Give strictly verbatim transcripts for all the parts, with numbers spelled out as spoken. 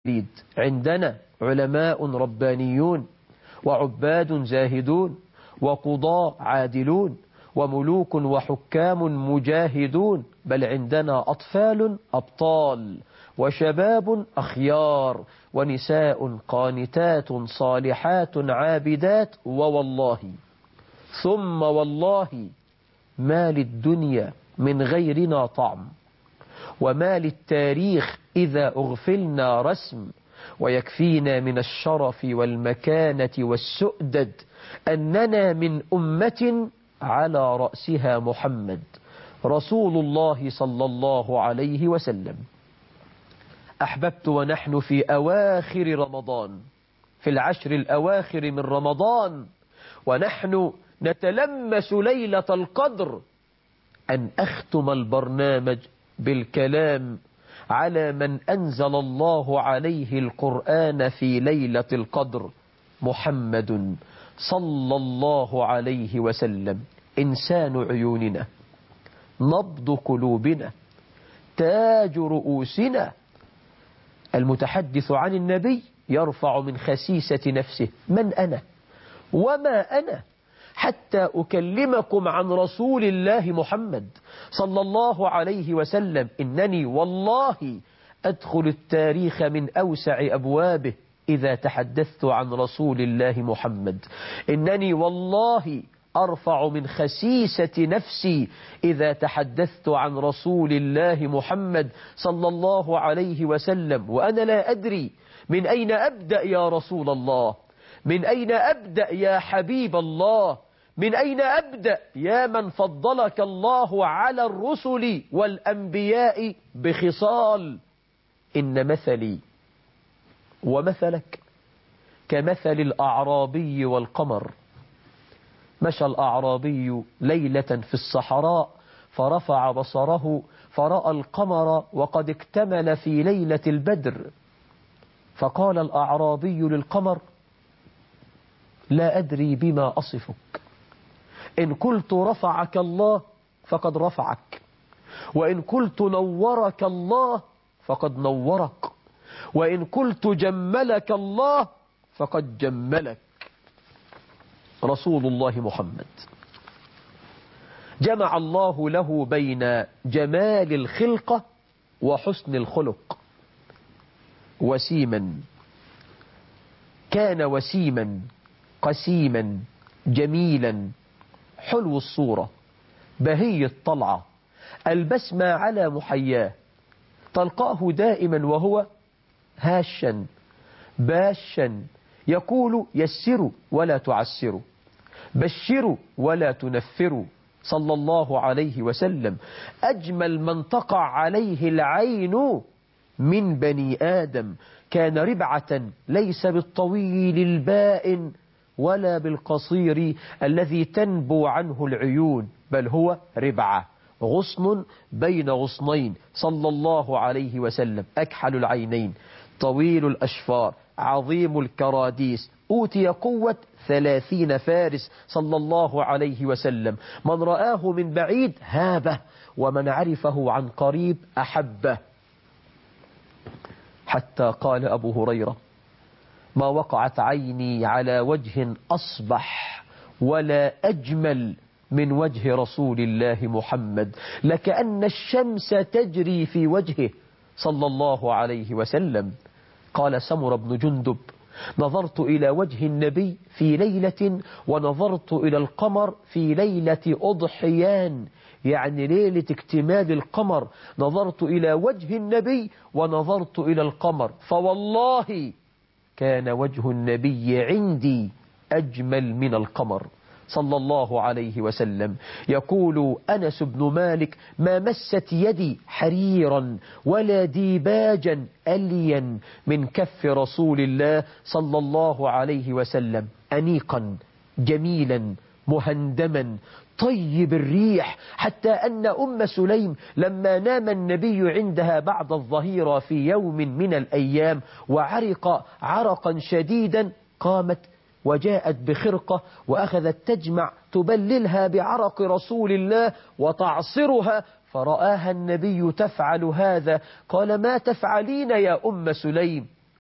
عندنا علماء ربانيون وعباد زاهدون وقضاة عادلون وملوك وحكام مجاهدون، بل عندنا أطفال أبطال وشباب أخيار ونساء قانتات صالحات عابدات، ووالله ثم والله ما للدنيا من غيرنا طعم، وما للتاريخ إذا أغفلنا رسم، ويكفينا من الشرف والمكانة والسؤدد أننا من أمة على رأسها محمد رسول الله صلى الله عليه وسلم. أحببت ونحن في أواخر رمضان، في العشر الأواخر من رمضان، ونحن نتلمس ليلة القدر، أن أختم البرنامج بالكلام على من أنزل الله عليه القرآن في ليلة القدر، محمد صلى الله عليه وسلم، إنسان عيوننا، نبض قلوبنا، تاج رؤوسنا. المتحدث عن النبي يرفع من خسيسة نفسه: من أنا وما أنا حتى أكلمكم عن رسول الله محمد صلى الله عليه وسلم. إنني والله أدخل التاريخ من أوسع أبوابه إذا تحدثت عن رسول الله محمد. إنني والله أرفع من خسيسة نفسي إذا تحدثت عن رسول الله محمد صلى الله عليه وسلم، وأنا لا أدري من أين أبدأ يا رسول الله، من أين أبدأ يا حبيب الله، من أين أبدأ يا من فضلك الله على الرسل والأنبياء بخصال. إن مثلي ومثلك كمثل الأعرابي والقمر. مشى الأعرابي ليلة في الصحراء فرفع بصره فرأى القمر وقد اكتمل في ليلة البدر، فقال الأعرابي للقمر: لا أدري بما أصفك، إن قلت رفعك الله فقد رفعك، وإن قلت نورك الله فقد نورك، وإن قلت جملك الله فقد جملك. رسول الله محمد جمع الله له بين جمال الخلقة وحسن الخلق. وسيما، كان وسيما قسيما جميلا حلو الصورة بهي الطلعة، البسمة على محياه، تلقاه دائما وهو هاشا باشا، يقول: يسروا ولا تعسروا، بشروا ولا تنفروا، صلى الله عليه وسلم. أجمل من تقع عليه العين من بني آدم، كان ربعة ليس بالطويل البائن ولا بالقصير الذي تنبو عنه العيون، بل هو ربعة، غصن بين غصنين، صلى الله عليه وسلم. أكحل العينين، طويل الأشفار، عظيم الكراديس، أوتي قوة ثلاثين فارس، صلى الله عليه وسلم. من رآه من بعيد هابه، ومن عرفه عن قريب أحبه. حتى قال أبو هريرة: ما وقعت عيني على وجه أصبح ولا أجمل من وجه رسول الله محمد، لكأن الشمس تجري في وجهه، صلى الله عليه وسلم. قال سمر بن جندب: نظرت إلى وجه النبي في ليلة ونظرت إلى القمر في ليلة أضحيان، يعني ليلة اكتمال القمر، نظرت إلى وجه النبي ونظرت إلى القمر، فوالله كان وجه النبي عندي أجمل من القمر، صلى الله عليه وسلم. يقول أنس بن مالك: ما مست يدي حريرا ولا ديباجا ألين من كف رسول الله صلى الله عليه وسلم، أنيقا جميلا مهندما طيب الريح، حتى أن أم سليم لما نام النبي عندها بعد الظهيرة في يوم من الأيام وعرق عرقا شديدا، قامت وجاءت بخرقة وأخذت تجمع تبللها بعرق رسول الله وتعصرها، فرآها النبي تفعل هذا، قال: ما تفعلين يا أم سليم؟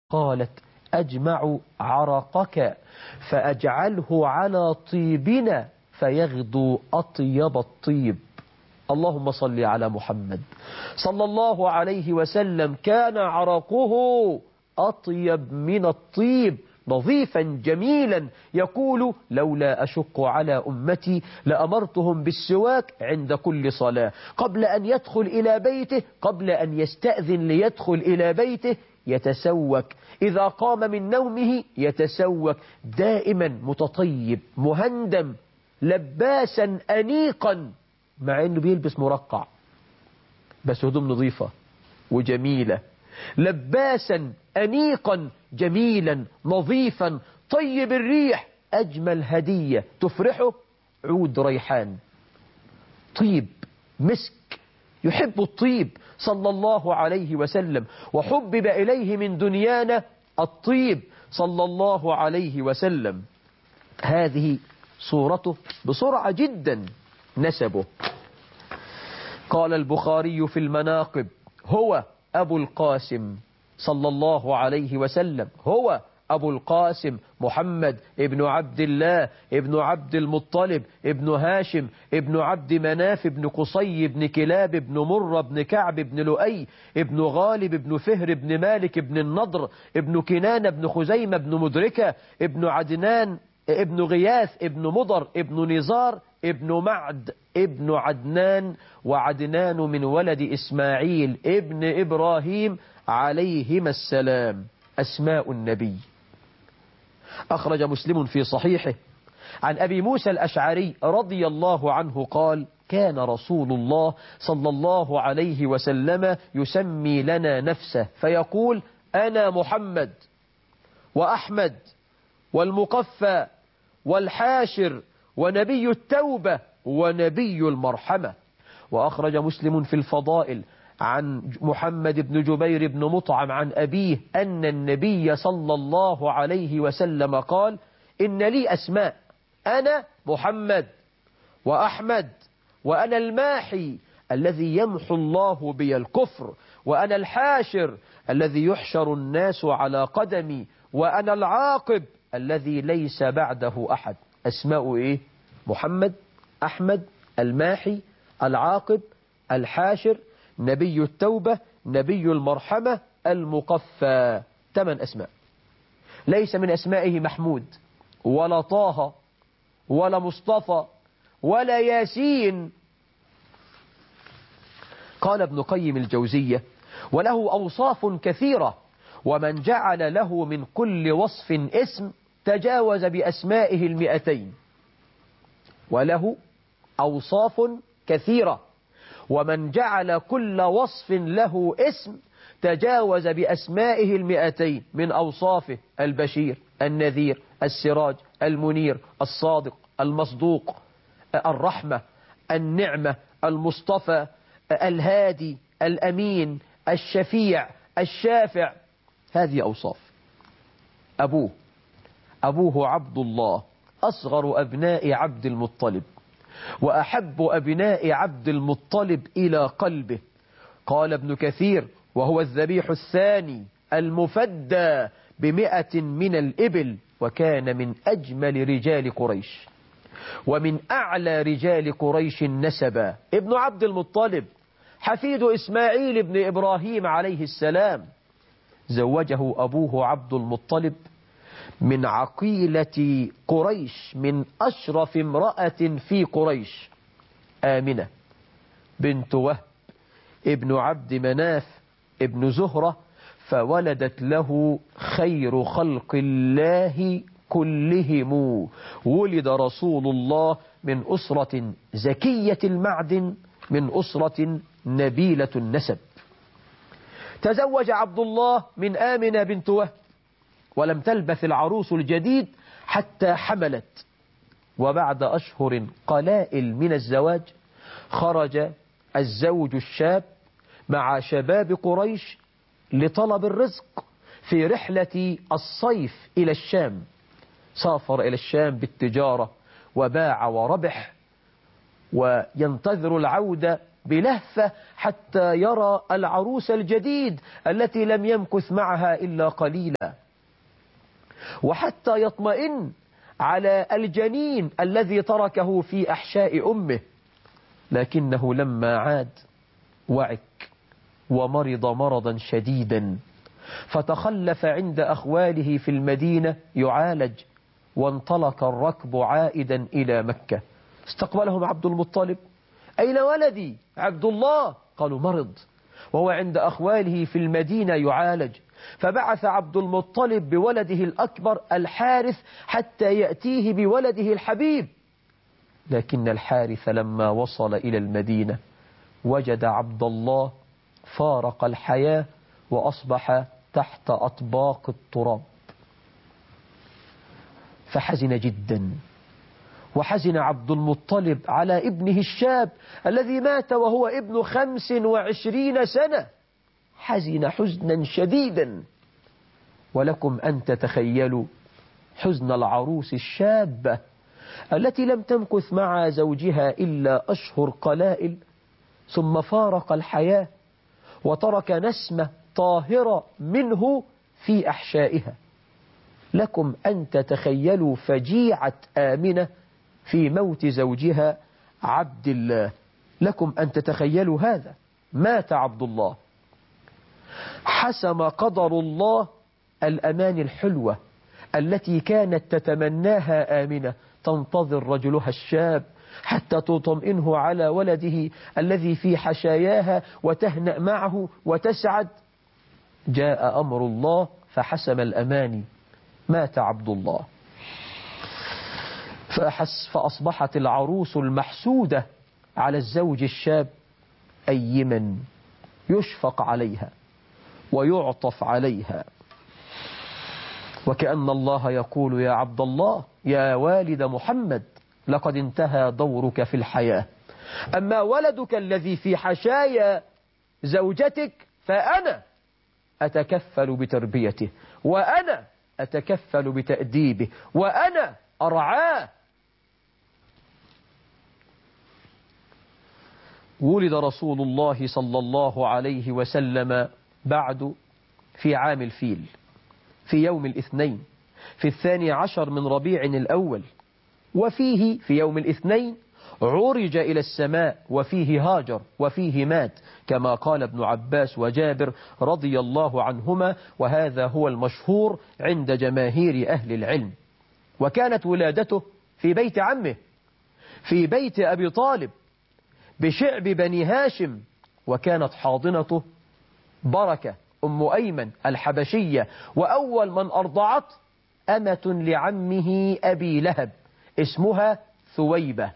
قالت أجمع عرقك فأجعله على طيبنا فيغدو أطيب الطيب. اللهم صل على محمد صلى الله عليه وسلم. كان عرقه أطيب من الطيب، نظيفا جميلا. يقول لولا أشق على أمتي لأمرتهم بالسواك عند كل صلاة، قبل أن يدخل إلى بيته، قبل أن يستأذن ليدخل إلى بيته يتسوك، إذا قام من نومه يتسوك، دائما متطيب مهندم لباسا أنيقا، مع أنه بيلبس مرقع بس هدوم نظيفة وجميلة، لباسا أنيقا جميلا نظيفا طيب الريح. أجمل هدية تفرحه عود ريحان، طيب مسك، يحب الطيب صلى الله عليه وسلم. وحبب إليه من دنيانا الطيب صلى الله عليه وسلم. هذه صورته بسرعة جدا. نسبه، قال البخاري في المناقب: هو أبو القاسم صلى الله عليه وسلم، هو أبو القاسم محمد ابن عبد الله ابن عبد المطلب ابن هاشم ابن عبد مناف ابن قصي ابن كلاب ابن مر ابن كعب ابن لؤي ابن غالب ابن فهر ابن مالك ابن النضر ابن كنان ابن خزيمة ابن مدركة ابن عدنان ابن غياث ابن مضر ابن نزار ابن معد ابن عدنان، وعدنان من ولد إسماعيل ابن إبراهيم عليهما السلام. أسماء النبي. أخرج مسلم في صحيحه عن أبي موسى الأشعري رضي الله عنه قال: كان رسول الله صلى الله عليه وسلم يسمي لنا نفسه فيقول: أنا محمد وأحمد والمقفى والحاشر ونبي التوبة ونبي المرحمة. وأخرج مسلم في الفضائل عن محمد بن جبير بن مطعم عن أبيه أن النبي صلى الله عليه وسلم قال: إن لي أسماء، أنا محمد وأحمد، وأنا الماحي الذي يمحو الله بي الكفر، وأنا الحاشر الذي يحشر الناس على قدمي، وأنا العاقب الذي ليس بعده أحد. أسماء إيه؟ محمد، أحمد، الماحي، العاقب، الحاشر، نبي التوبة، نبي المرحمة، المقفى. ثمان أسماء. ليس من أسمائه محمود ولا طه ولا مصطفى ولا ياسين. قال ابن قيم الجوزية: وله أوصاف كثيرة، ومن جعل له من كل وصف اسم تجاوز بأسمائه المئتين. وله أوصاف كثيرة، ومن جعل كل وصف له اسم تجاوز بأسمائه المئتين. من أوصافه: البشير، النذير، السراج، المنير، الصادق، المصدوق، الرحمة، النعمة، المصطفى، الهادي، الأمين، الشفيع، الشافع. هذه أوصاف. أبوه أبوه عبد الله، أصغر أبناء عبد المطلب، وأحب أبناء عبد المطلب إلى قلبه. قال ابن كثير: وهو الذبيح الثاني المفدى بمئة من الإبل، وكان من أجمل رجال قريش ومن أعلى رجال قريش نسبا. ابن عبد المطلب حفيد إسماعيل بن إبراهيم عليه السلام. زوجه أبوه عبد المطلب من عقيلة قريش، من أشرف امرأة في قريش، آمنة بنت وهب ابن عبد مناف ابن زهرة، فولدت له خير خلق الله كلهم. ولد رسول الله من أسرة زكية المعدن، من أسرة نبيلة النسب. تزوج عبد الله من آمنة بنت وهب، ولم تلبث العروس الجديد حتى حملت. وبعد أشهر قلائل من الزواج خرج الزوج الشاب مع شباب قريش لطلب الرزق في رحلة الصيف إلى الشام. سافر إلى الشام بالتجارة وباع وربح، وينتظر العودة بلهفة حتى يرى العروس الجديد التي لم يمكث معها إلا قليلا، وحتى يطمئن على الجنين الذي تركه في أحشاء أمه. لكنه لما عاد وعك ومرض مرضا شديدا، فتخلف عند أخواله في المدينة يعالج، وانطلق الركب عائدا إلى مكة. استقبلهم عبد المطلب: أين ولدي عبد الله؟ قالوا: مرض وهو عند أخواله في المدينة يعالج. فبعث عبد المطلب بولده الأكبر الحارث حتى يأتيه بولده الحبيب. لكن الحارث لما وصل إلى المدينة وجد عبد الله فارق الحياة وأصبح تحت أطباق التراب، فحزن جدا. وحزن عبد المطلب على ابنه الشاب الذي مات وهو ابن خمس وعشرين سنة، حزن حزنا شديدا. ولكم أن تتخيلوا حزن العروس الشابة التي لم تمكث مع زوجها إلا أشهر قلائل، ثم فارق الحياة وترك نسمة طاهرة منه في أحشائها. لكم أن تتخيلوا فجيعة آمنة في موت زوجها عبد الله. لكم أن تتخيلوا هذا. مات عبد الله، حسم قدر الله الأمان الحلوة التي كانت تتمناها آمنة، تنتظر رجلها الشاب حتى تطمئنه على ولده الذي في حشاياها وتهنأ معه وتسعد. جاء أمر الله فحسم الأمان، مات عبد الله. فأحس فأصبحت العروس المحسودة على الزوج الشاب أيما يشفق عليها ويعطف عليها، وكأن الله يقول: يا عبد الله، يا والد محمد، لقد انتهى دورك في الحياة، أما ولدك الذي في حشايا زوجتك فأنا أتكفل بتربيته، وأنا أتكفل بتأديبه، وأنا أرعاه. ولد رسول الله صلى الله عليه وسلم بعد في عام الفيل، في يوم الاثنين في الثاني عشر من ربيع الأول، وفيه في يوم الاثنين عرج إلى السماء، وفيه هاجر، وفيه مات، كما قال ابن عباس وجابر رضي الله عنهما، وهذا هو المشهور عند جماهير أهل العلم. وكانت ولادته في بيت عمه، في بيت أبي طالب بشعب بني هاشم، وكانت حاضنته بركة أم أيمن الحبشية، وأول من أرضعت أمة لعمه أبي لهب اسمها ثويبة.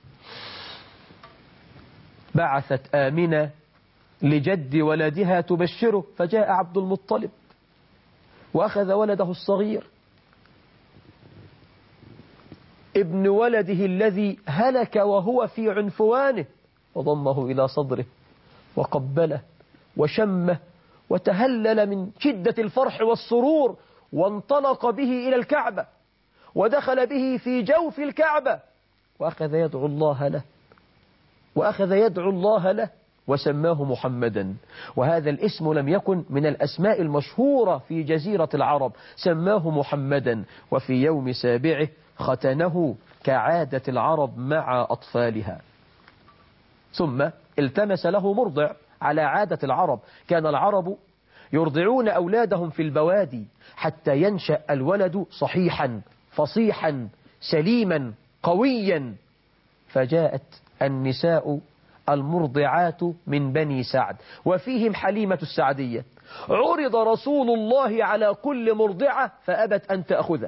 بعثت آمنة لجد ولدها تبشره، فجاء عبد المطلب وأخذ ولده الصغير ابن ولده الذي هلك وهو في عنفوانه، وضمه إلى صدره وقبله وشمه وتهلل من شدة الفرح والسرور، وانطلق به إلى الكعبة ودخل به في جوف الكعبة، وأخذ يدعو الله له وأخذ يدعو الله له وسماه محمدا. وهذا الاسم لم يكن من الأسماء المشهورة في جزيرة العرب، سماه محمدا. وفي يوم سابعه ختنه كعادة العرب مع أطفالها، ثم التمس له مرضع على عادة العرب. كان العرب يرضعون أولادهم في البوادي حتى ينشأ الولد صحيحا فصيحا سليما قويا. فجاءت النساء المرضعات من بني سعد، وفيهم حليمة السعدية. عرض رسول الله على كل مرضعة فأبت أن تأخذه،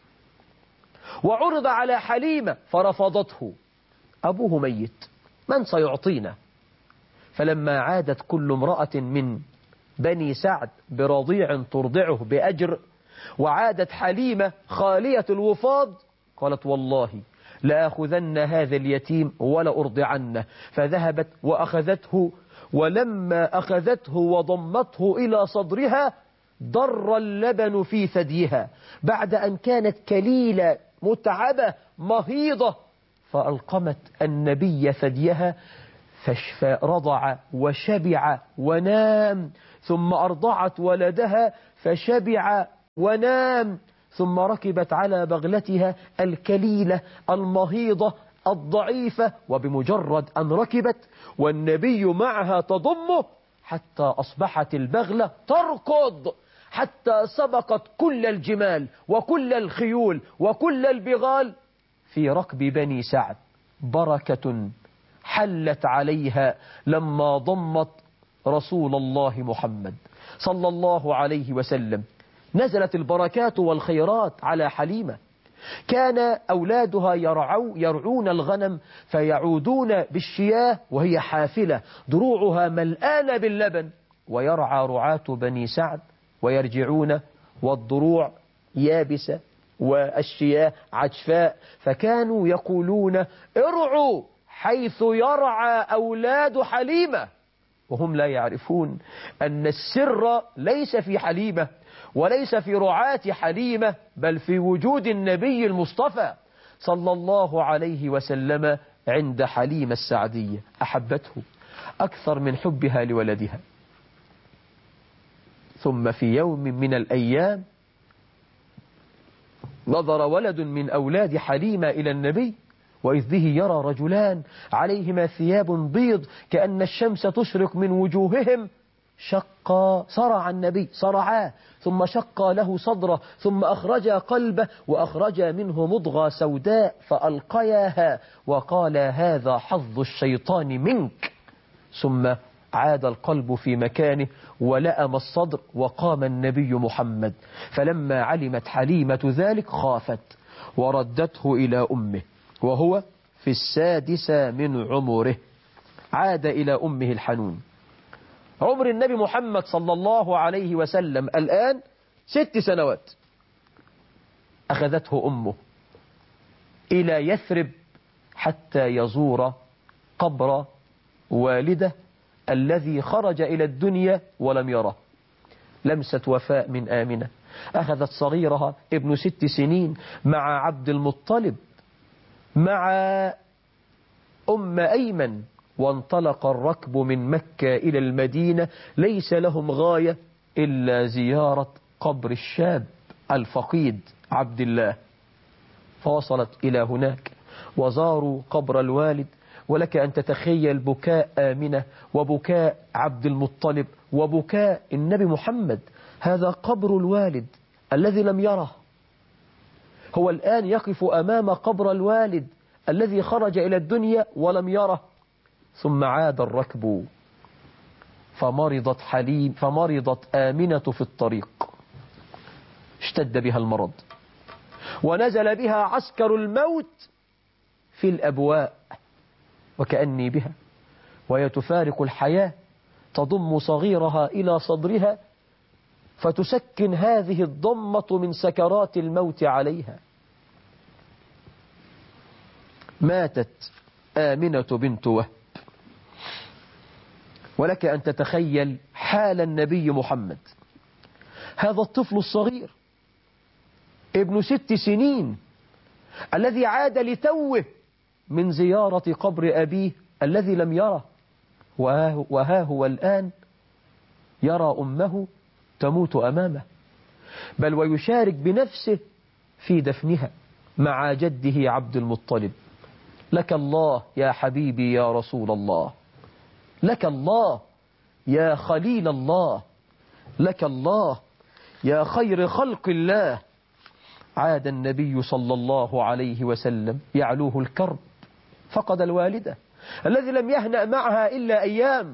وعرض على حليمة فرفضته، أبوه ميت، من سيعطينا؟ فلما عادت كل امرأة من بني سعد برضيع ترضعه بأجر، وعادت حليمة خالية الوفاض، قالت: والله لأخذن هذا اليتيم ولا أرضعنه. فذهبت وأخذته، ولما أخذته وضمته إلى صدرها ضر اللبن في ثديها بعد أن كانت كليلة متعبة مهيضة، فألقمت النبي ثديها فرضع وشبع ونام، ثم أرضعت ولدها فشبع ونام، ثم ركبت على بغلتها الكليلة المهيضة الضعيفة، وبمجرد أن ركبت والنبي معها تضمه حتى أصبحت البغلة تركض، حتى سبقت كل الجمال وكل الخيول وكل البغال في ركب بني سعد. بركة حلت عليها لما ضمت رسول الله محمد صلى الله عليه وسلم. نزلت البركات والخيرات على حليمة. كان أولادها يرعو يرعون الغنم فيعودون بالشياه وهي حافلة دروعها ملآنة باللبن، ويرعى رعاة بني سعد ويرجعون والضروع يابسة والشياه عجفاء، فكانوا يقولون ارعوا حيث يرعى أولاد حليمة، وهم لا يعرفون أن السر ليس في حليمة وليس في رعاة حليمة، بل في وجود النبي المصطفى صلى الله عليه وسلم عند حليمة السعدية. أحبته أكثر من حبها لولدها. ثم في يوم من الأيام نظر ولد من أولاد حليمة إلى النبي، وإذ به يرى رجلان عليهما ثياب بيض كأن الشمس تشرق من وجوههم. شق صرع النبي صرعاه، ثم شق له صدره، ثم أخرج قلبه وأخرج منه مضغة سوداء فألقياها وقال هذا حظ الشيطان منك. ثم عاد القلب في مكانه ولأم الصدر، وقام النبي محمد، فلما علمت حليمة ذلك خافت وردته إلى أمه وهو في السادسة من عمره. عاد إلى أمه الحنون. عمر النبي محمد صلى الله عليه وسلم الآن ست سنوات. أخذته أمه إلى يثرب حتى يزور قبر والده الذي خرج إلى الدنيا ولم يره. لمسة وفاء من آمنة. أخذت صغيرها ابن ست سنين مع عبد المطلب مع أم أيمن، وانطلق الركب من مكة إلى المدينة، ليس لهم غاية إلا زيارة قبر الشاب الفقيد عبد الله. فوصلت إلى هناك وزاروا قبر الوالد، ولك أن تتخيل بكاء آمنة وبكاء عبد المطلب وبكاء النبي محمد. هذا قبر الوالد الذي لم يره، هو الآن يقف أمام قبر الوالد الذي خرج إلى الدنيا ولم يره. ثم عاد الركب فمرضت حليم فمرضت آمنة في الطريق، اشتد بها المرض ونزل بها عسكر الموت في الأبواء، وكأني بها وهي تفارق الحياة تضم صغيرها إلى صدرها فتسكن هذه الضمة من سكرات الموت عليها. ماتت آمنة بنت وهب. ولك أن تتخيل حال النبي محمد، هذا الطفل الصغير ابن ست سنين الذي عاد لتوه من زيارة قبر أبيه الذي لم يره، وها هو الآن يرى أمه تموت أمامه، بل ويشارك بنفسه في دفنها مع جده عبد المطلب. لك الله يا حبيبي يا رسول الله، لك الله يا خليل الله، لك الله يا خير خلق الله. عاد النبي صلى الله عليه وسلم يعلوه الكرب، فقد الوالدة الذي لم يهنأ معها إلا أيام،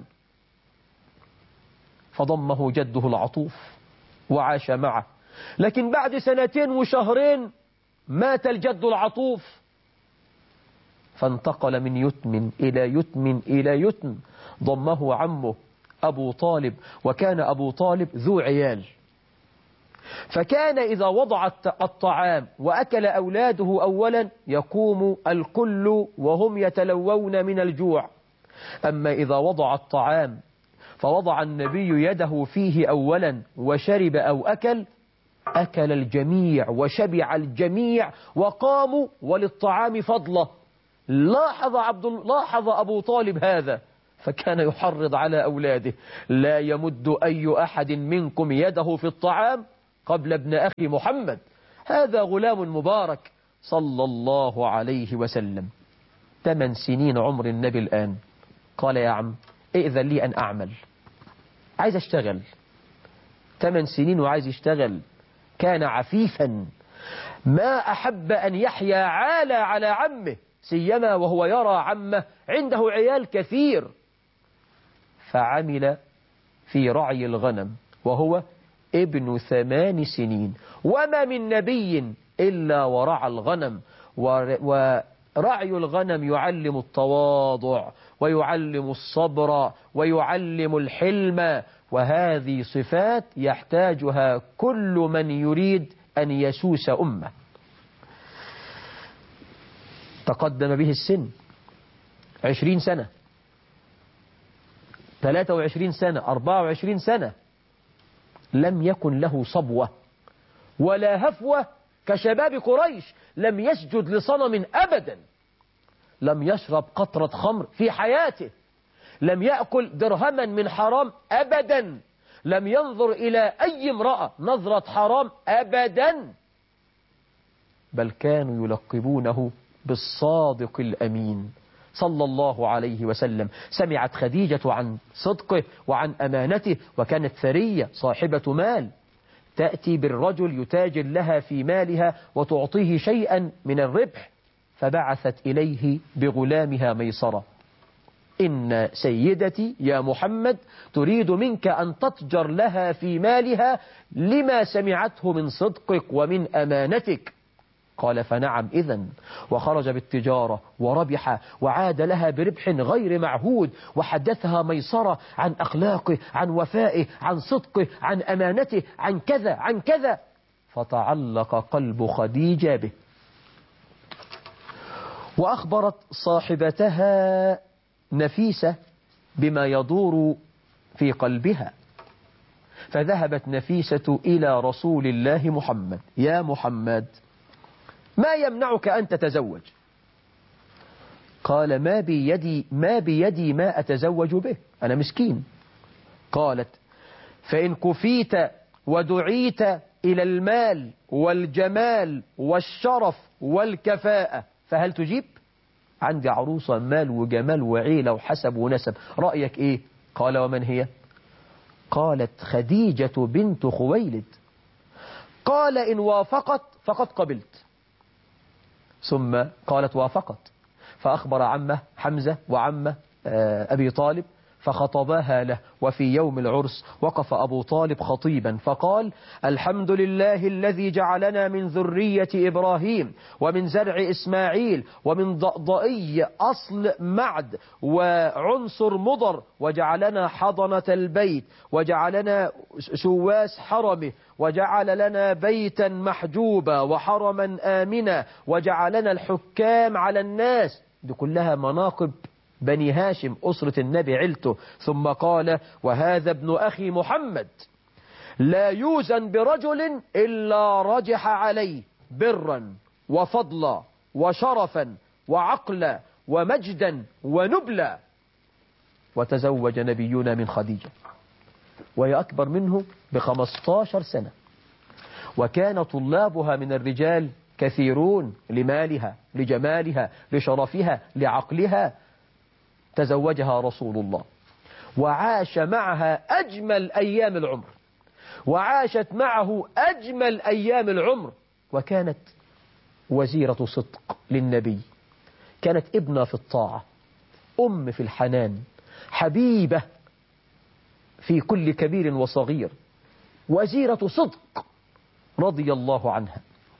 فضمه جده العطوف وعاش معه. لكن بعد سنتين وشهرين مات الجد العطوف، فانتقل من يتم إلى يتم إلى يتم. ضمه عمه أبو طالب، وكان أبو طالب ذو عيال، فكان إذا وضع الطعام وأكل أولاده أولا يقوم الكل وهم يتلوون من الجوع. أما إذا وضع الطعام فوضع النبي يده فيه أولا وشرب أو أكل، أكل الجميع وشبع الجميع وقاموا وللطعام فضله. لاحظ عبد لاحظ أبو طالب هذا فكان يحرض على أولاده: لا يمد أي أحد منكم يده في الطعام قبل ابن أخي محمد. هذا غلام مبارك صلى الله عليه وسلم. ثمان سنين عمر النبي الآن. قال: يا عم ائذن لي أن أعمل، عايز أشتغل. ثمان سنين وعايز يشتغل. كان عفيفا، ما أحب أن يحيا عالى على عمه، سيما وهو يرى عمه عنده عيال كثير. فعمل في رعي الغنم وهو ابن ثمان سنين. وما من نبي إلا ورعى الغنم، ورعي الغنم يعلم التواضع ويعلم الصبر ويعلم الحلم، وهذه صفات يحتاجها كل من يريد أن يسوس أمة. تقدم به السن عشرين سنة، ثلاثة وعشرين سنة، أربعة وعشرين سنة، لم يكن له صبوة ولا هفوة كشباب قريش. لم يسجد لصنم أبدا، لم يشرب قطرة خمر في حياته، لم يأكل درهما من حرام أبدا، لم ينظر إلى أي امرأة نظرة حرام أبدا، بل كانوا يلقبونه بالصادق الأمين صلى الله عليه وسلم. سمعت خديجة عن صدقه وعن أمانته، وكانت ثرية صاحبة مال، تأتي بالرجل يتاجر لها في مالها وتعطيه شيئا من الربح، فبعثت إليه بغلامها ميسرة: إن سيدتي يا محمد تريد منك أن تتجر لها في مالها لما سمعته من صدقك ومن أمانتك. قال: فنعم إذن. وخرج بالتجارة وربح، وعاد لها بربح غير معهود، وحدثها ميسرة عن أخلاقه، عن وفائه، عن صدقه، عن أمانته، عن كذا عن كذا، فتعلق قلب خديجة به. وأخبرت صاحبتها نفيسة بما يدور في قلبها، فذهبت نفيسة إلى رسول الله محمد: يا محمد، ما يمنعك أن تتزوج؟ قال: ما بيدي ما بيدي ما أتزوج به، أنا مسكين. قالت: فإن كفيت ودعيت إلى المال والجمال والشرف والكفاءة فهل تجيب؟ عندي عروسة مال وجمال وعيلة وحسب ونسب، رأيك إيه؟ قال: ومن هي؟ قالت: خديجة بنت خويلد. قال: إن وافقت فقد قبلت. ثم قالت: وافقت، فأخبر عمه حمزة وعمه أبي طالب فخطباها له. وفي يوم العرس وقف أبو طالب خطيبا فقال: الحمد لله الذي جعلنا من ذرية إبراهيم ومن زرع إسماعيل ومن ضئضئي أصل معد وعنصر مضر، وجعلنا حضنة البيت، وجعلنا سواس حرمه، وجعل لنا بيتا محجوبا وحرما آمنا، وجعلنا الحكام على الناس. دي كلها مناقب بني هاشم، أسرة النبي عيلته. ثم قال: وهذا ابن أخي محمد لا يوزن برجل إلا رجح عليه برا وفضلا وشرفا وعقلا ومجدا ونبلا. وتزوج نبينا من خديجة وهي أكبر منه بخمستاشر سنة، وكان طلابها من الرجال كثيرون لمالها لجمالها لشرفها لعقلها. تزوجها رسول الله وعاش معها أجمل أيام العمر، وعاشت معه أجمل أيام العمر، وكانت وزيرة صدق للنبي، كانت ابنة في الطاعة، أم في الحنان، حبيبة في كل كبير وصغير، وزيرة صدق رضي الله عنها.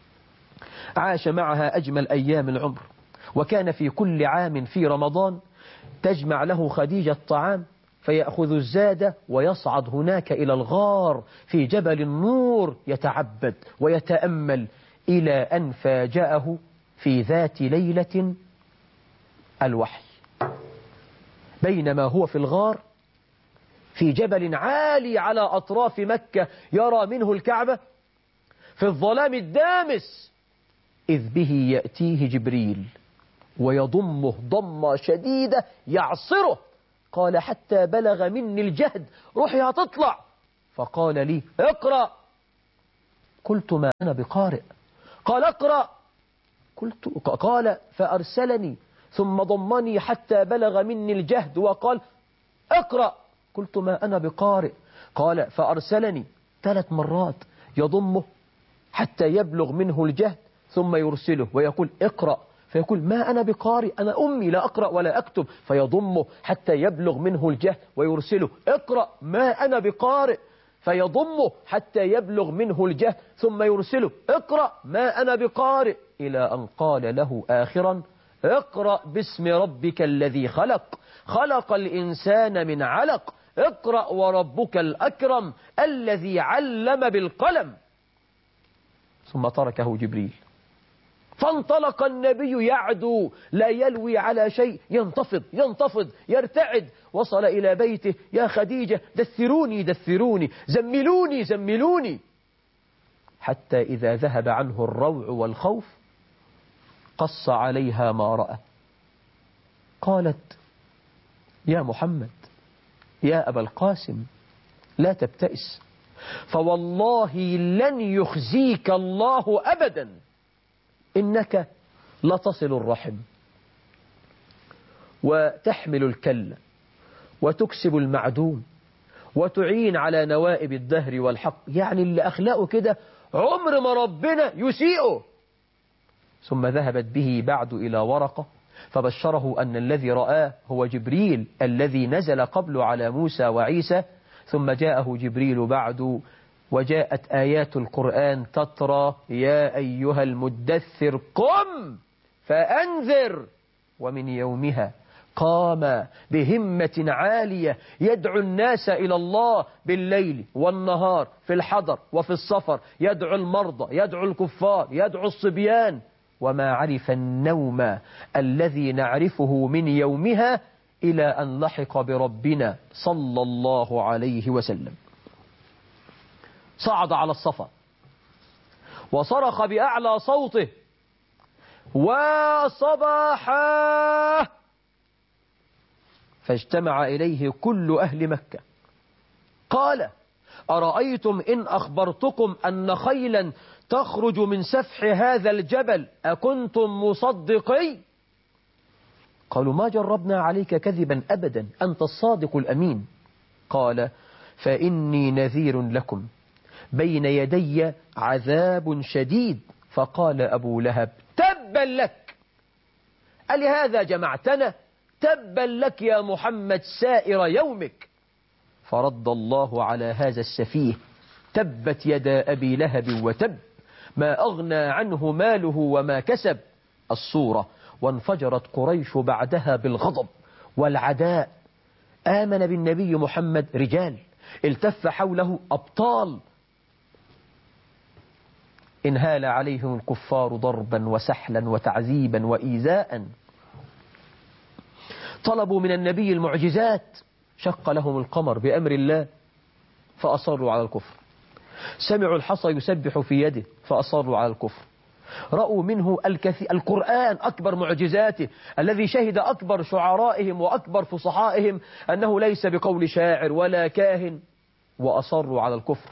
عاش معها أجمل أيام العمر، وكان في كل عام في رمضان تجمع له خديجة طعام فيأخذ الزاد ويصعد هناك إلى الغار في جبل النور يتعبد ويتأمل، إلى أن فاجأه في ذات ليلة الوحي. بينما هو في الغار في جبل عالي على أطراف مكة يرى منه الكعبة في الظلام الدامس، إذ به يأتيه جبريل ويضمه ضمة شديدة يعصره. قال حتى بلغ مني الجهد، روحي هتطلع. فقال لي اقرأ. قلت ما أنا بقارئ. قال اقرأ. قلت قال فأرسلني ثم ضمني حتى بلغ مني الجهد وقال اقرأ. قلت ما أنا بقارئ. قال فأرسلني ثلاث مرات يضمه حتى يبلغ منه الجهد ثم يرسله ويقول اقرأ، فيقول ما أنا بقارئ، أنا أمي لا أقرأ ولا أكتب، فيضمه حتى يبلغ منه الجهد ويرسله اقرأ ما أنا بقارئ، فيضمه حتى يبلغ منه الجهد ثم يرسله اقرأ ما أنا بقارئ، إلى أن قال له آخرا اقرأ باسم ربك الذي خلق، خلق الإنسان من علق، اقرأ وربك الأكرم الذي علم بالقلم. ثم تركه جبريل، فانطلق النبي يعدو لا يلوي على شيء، ينتفض ينتفض يرتعد. وصل إلى بيته يا خديجة دثروني دثروني زملوني زملوني، حتى إذا ذهب عنه الروع والخوف قص عليها ما رأى. قالت يا محمد يا أبا القاسم لا تبتئس، فوالله لن يخزيك الله أبدا، إنك لتصل الرحم وتحمل الكل وتكسب المعدوم وتعين على نوائب الدهر والحق، يعني اللي أخلاقه كده عمر ما ربنا يسيئه. ثم ذهبت به بعد إلى ورقة فبشره أن الذي رآه هو جبريل الذي نزل قبل على موسى وعيسى. ثم جاءه جبريل بعد وجاءت آيات القرآن تترى يا أيها المدثر قم فأنذر. ومن يومها قام بهمة عالية يدعو الناس إلى الله بالليل والنهار، في الحضر وفي السفر، يدعو المرضى يدعو الكفار يدعو الصبيان، وما عرف النوم الذي نعرفه من يومها إلى أن لحق بربنا صلى الله عليه وسلم. صعد على الصفا وصرخ بأعلى صوته وصباحا، فاجتمع إليه كل أهل مكة. قال أرأيتم إن أخبرتكم أن خيلا تخرج من سفح هذا الجبل أكنتم مصدقي؟ قالوا ما جربنا عليك كذبا أبدا، أنت الصادق الأمين. قال فإني نذير لكم بين يدي عذاب شديد. فقال أبو لهب تبا لك، ألهذا جمعتنا؟ تبا لك يا محمد سائر يومك. فرد الله على هذا السفيه تبت يدا أبي لهب وتب ما أغنى عنه ماله وما كسب الصورة. وانفجرت قريش بعدها بالغضب والعداء. آمن بالنبي محمد رجال، التف حوله أبطال، انهال عليهم الكفار ضربا وسحلا وتعذيبا وإيذاء. طلبوا من النبي المعجزات، شق لهم القمر بأمر الله فأصروا على الكفر. سمعوا الحصى يسبح في يده فأصروا على الكفر. رأوا منه الكثير، القرآن أكبر معجزاته الذي شهد أكبر شعرائهم وأكبر فصحائهم أنه ليس بقول شاعر ولا كاهن، وأصروا على الكفر.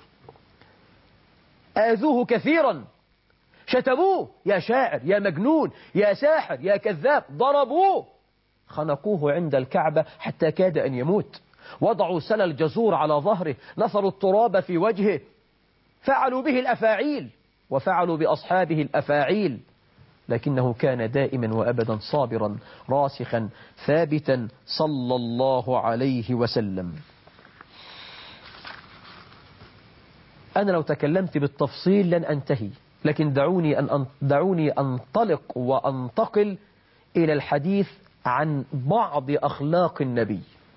آذوه كثيرا، شتموه يا شاعر يا مجنون يا ساحر يا كذاب، ضربوه، خنقوه عند الكعبة حتى كاد أن يموت، وضعوا سلى الجزور على ظهره، نثروا التراب في وجهه، فعلوا به الأفاعيل وفعلوا بأصحابه الأفاعيل، لكنه كان دائما وأبدا صابرا راسخا ثابتا صلى الله عليه وسلم. أنا لو تكلمت بالتفصيل لن أنتهي، لكن دعوني أن دعوني أنطلق وأنتقل إلى الحديث عن بعض أخلاق النبي.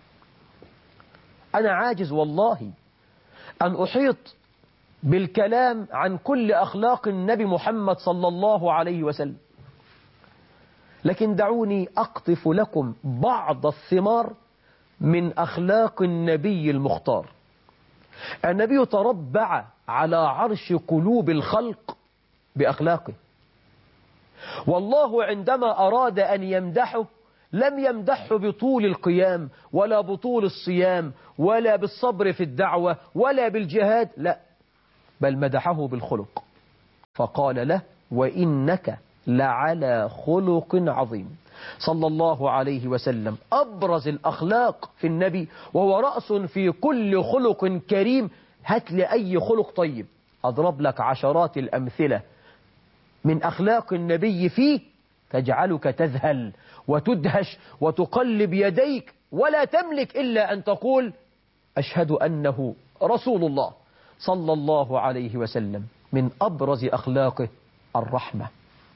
أنا عاجز والله أن أحيط بالكلام عن كل أخلاق النبي محمد صلى الله عليه وسلم، لكن دعوني أقطف لكم بعض الثمار من أخلاق النبي المختار. النبي تربع على عرش قلوب الخلق بأخلاقه، والله عندما أراد أن يمدحه لم يمدحه بطول القيام ولا بطول الصيام ولا بالصبر في الدعوة ولا بالجهاد، لا، بل مدحه بالخلق، فقال له: وإنك لعلى خلق عظيم. صلى الله عليه وسلم أبرز الأخلاق في النبي، وهو رأس في كل خلق كريم. هات لي أي خلق طيب، أضرب لك عشرات الأمثلة من أخلاق النبي فيه تجعلك تذهل وتدهش وتقلب يديك ولا تملك إلا أن تقول: أشهد أنه رسول الله صلى الله عليه وسلم. من أبرز أخلاقه الرحمة.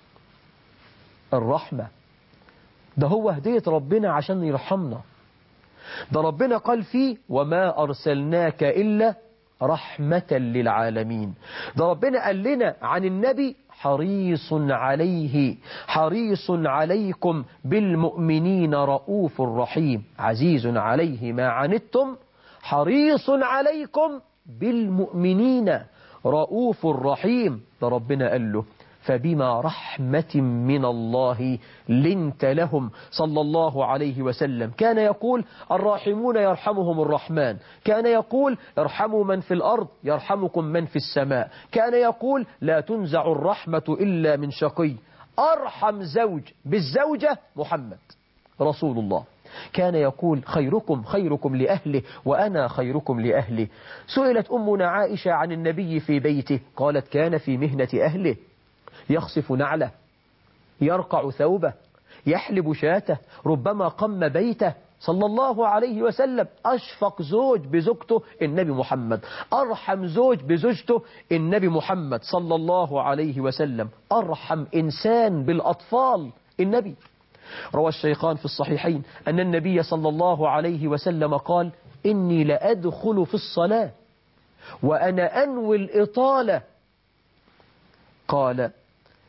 الرحمة ده هو هدية ربنا عشان يرحمنا. ده ربنا قال فيه: وما أرسلناك إلا رحمة للعالمين. ده ربنا قال لنا عن النبي: حريص عليه حريص عليكم بالمؤمنين رؤوف رحيم، عزيز عليه ما عنتم حريص عليكم بالمؤمنين رؤوف رحيم. ده ربنا قال له: فبما رحمة من الله لنت لهم. صلى الله عليه وسلم كان يقول: الراحمون يرحمهم الرحمن. كان يقول: ارحموا من في الأرض يرحمكم من في السماء. كان يقول: لا تنزع الرحمة إلا من شقي. أرحم زوج بالزوجة محمد رسول الله. كان يقول: خيركم خيركم لأهله وأنا خيركم لأهلي. سئلت أمنا عائشة عن النبي في بيته، قالت: كان في مهنة أهله، يخصف نعله، يرقع ثوبه، يحلب شاته، ربما قم بيته. صلى الله عليه وسلم أشفق زوج بزوجته النبي محمد، أرحم زوج بزوجته النبي محمد صلى الله عليه وسلم، أرحم إنسان بالأطفال النبي. روى الشيخان في الصحيحين أن النبي صلى الله عليه وسلم قال: إني لأدخل في الصلاة وأنا أنوي الإطالة، قال: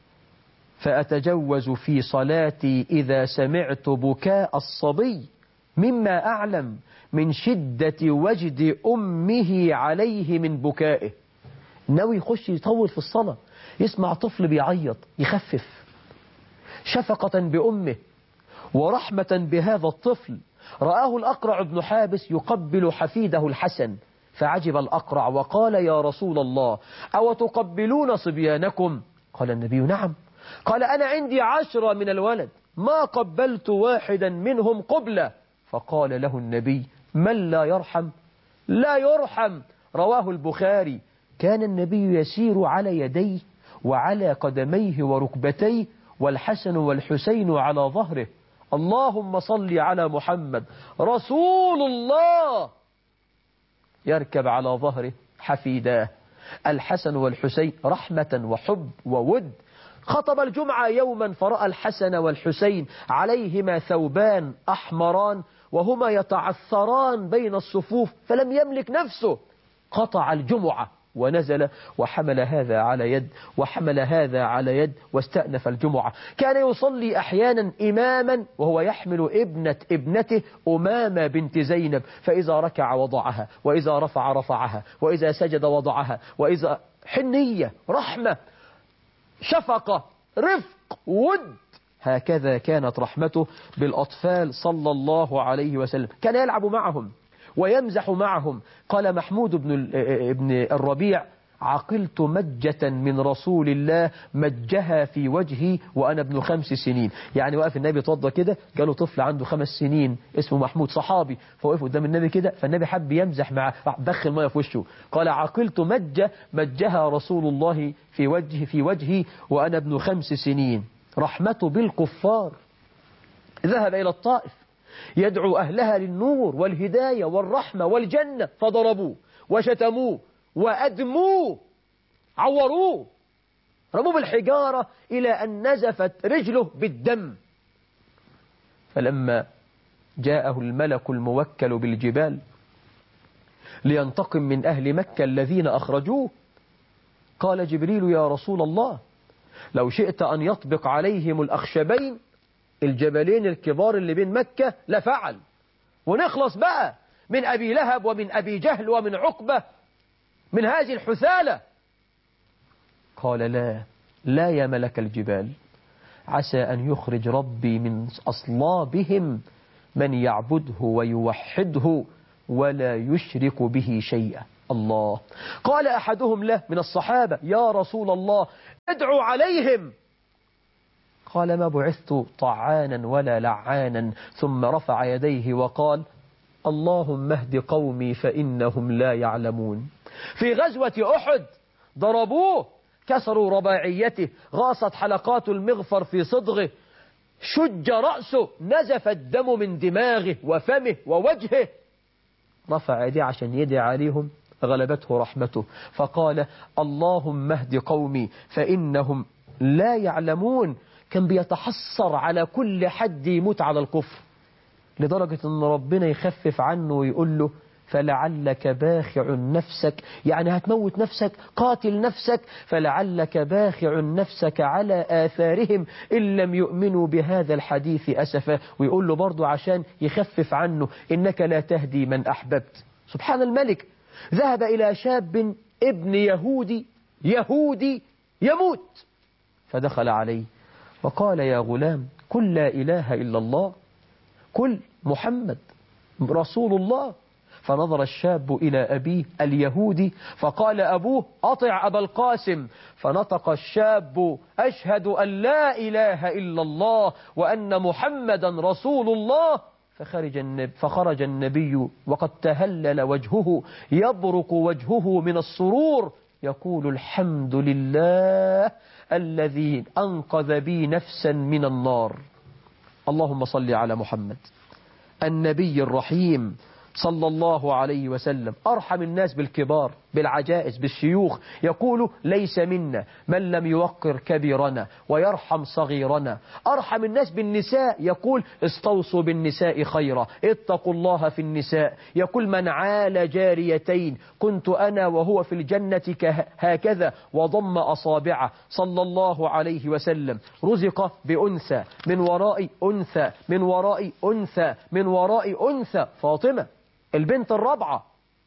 فأتجوز في صلاتي إذا سمعت بكاء الصبي مما أعلم من شدة وجد أمه عليه من بكائه. ناوي يخش يطول في الصلاة، يسمع طفل بيعيط يخفف، شفقة بأمه ورحمة بهذا الطفل. رآه الأقرع بن حابس يقبل حفيده الحسن، فعجب الأقرع وقال: يا رسول الله، أو تقبلون صبيانكم؟ قال النبي: نعم. قال: أنا عندي عشرة من الولد ما قبلت واحدا منهم قبلة. فقال له النبي: من لا يرحم لا يرحم. رواه البخاري. كان النبي يسير على يديه وعلى قدميه وركبتيه، والحسن والحسين على ظهره. اللهم صل على محمد رسول الله. يركب على ظهره حفيداه الحسن والحسين رحمة وحب وود. خطب الجمعة يوما فرأى الحسن والحسين عليهما ثوبان أحمران وهما يتعثران بين الصفوف، فلم يملك نفسه، قطع الجمعة ونزل وحمل هذا على يد وحمل هذا على يد واستأنف الجمعة. كان يصلي أحيانا إماما وهو يحمل ابنة ابنته أمامة بنت زينب، فإذا ركع وضعها، وإذا رفع رفعها، وإذا سجد وضعها، وإذا حنية، رحمة، شفقة، رفق، ود. هكذا كانت رحمته بالأطفال صلى الله عليه وسلم. كان يلعب معهم ويمزح معهم. قال محمود بن ابن الربيع: عقلت مجة من رسول الله مجها في وجهي وأنا ابن خمس سنين. يعني وقف النبي يتوضى كده، جاله طفل عنده خمس سنين اسمه محمود صحابي، فوقف قدام النبي كده، فالنبي حب يمزح معه، دخل ميه في وشه. قال: عقلت مجة مجها رسول الله في وجهي في وجهي وأنا ابن خمس سنين. رحمته بالكفار. ذهب إلى الطائف يدعو أهلها للنور والهداية والرحمة والجنة، فضربوه وشتموه وأدموه، عوروه، رموه بالحجارة إلى أن نزفت رجله بالدم. فلما جاءه الملك الموكل بالجبال لينتقم من أهل مكة الذين أخرجوه، قال جبريل: يا رسول الله، لو شئت أن يطبق عليهم الأخشبين، الجبلين الكبار اللي بين مكة، لفعل، ونخلص بقى من أبي لهب ومن أبي جهل ومن عقبة، من هذه الحثالة. قال: لا لا يا ملك الجبال، عسى أن يخرج ربي من أصلابهم من يعبده ويوحده ولا يشرك به شيئا. الله. قال أحدهم له من الصحابة: يا رسول الله ادعو عليهم. قال: ما بعثت طعانا ولا لعانا. ثم رفع يديه وقال: اللهم اهد قومي فإنهم لا يعلمون. في غزوة أحد ضربوه، كسروا رباعيته، غاصت حلقات المغفر في صدغه، شج رأسه، نزف الدم من دماغه وفمه ووجهه. رفع يديه عشان يدعي عليهم، غلبته رحمته فقال: اللهم اهد قومي فإنهم لا يعلمون. كان بيتحسر على كل حد يموت على الكفر، لدرجة أن ربنا يخفف عنه ويقول له: فلعلك باخع نفسك، يعني هتموت نفسك، قاتل نفسك، فلعلك باخع نفسك على آثارهم إن لم يؤمنوا بهذا الحديث أسفا. ويقول له برضو عشان يخفف عنه: إنك لا تهدي من أحببت. سبحان الملك. ذهب إلى شاب ابن يهودي يهودي يموت، فدخل عليه وقال: يا غلام قل لا إله إلا الله، قل محمد رسول الله. فنظر الشاب إلى أبيه اليهودي فقال أبوه: أطع أبا القاسم. فنطق الشاب: أشهد أن لا إله إلا الله وأن محمدا رسول الله. فخرج النبي, فخرج النبي وقد تهلل وجهه، يبرق وجهه من السرور، يقول: الحمد لله الذي أنقذ بي نفسا من النار. اللهم صل على محمد النبي الرحيم صلى الله عليه وسلم، أرحم الناس بالكبار بالعجائز بالشيوخ. يقول: ليس منا من لم يوقر كبيرنا ويرحم صغيرنا. أرحم الناس بالنساء، يقول: استوصوا بالنساء خيرا، اتقوا الله في النساء. يقول: من عال جاريتين كنت أنا وهو في الجنة هكذا، وضم أصابعه صلى الله عليه وسلم. رزق بأنثى من وراء أنثى من وراء أنثى من وراء أنثى، فاطمة البنت الرابعة،